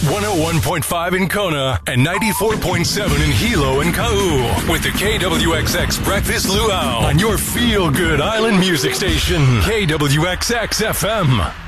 101.5 in Kona and 94.7 in Hilo and Kau with the KWXX Breakfast Luau on your feel-good island music station, KWXX FM.